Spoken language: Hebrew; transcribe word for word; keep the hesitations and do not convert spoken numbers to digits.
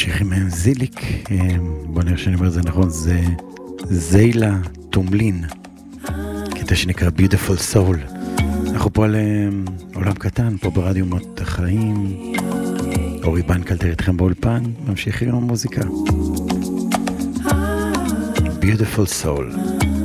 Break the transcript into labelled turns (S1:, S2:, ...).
S1: ממשיכים עם זיליק, בוא נראה שאני אומר את זה נכון, זה זיילה תומלין, קטע שנקרא Beautiful Soul. אנחנו פה על עולם קטן, פה ברדיו מות החיים, אורי בנקלטר איתכם באולפן, ממשיכים עם המוזיקה. Beautiful Soul.